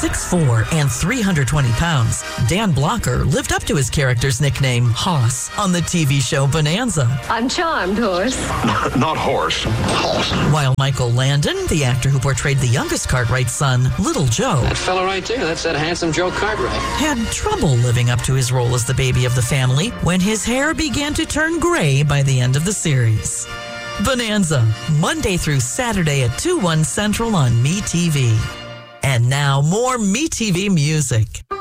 6'4" and 320 pounds, Dan Blocker lived up to his character's nickname, Hoss, on the TV show Bonanza. I'm charmed, horse. Not horse. Hoss. While Michael Landon, the actor who portrayed the youngest Cartwright's son, Little Joe, That fella right there, that's that handsome Joe Cartwright. had trouble living up to his role as the baby of the family when his hair began to turn gray by the end of the series. Bonanza, Monday through Saturday at 2/1 Central on MeTV. And now more MeTV music.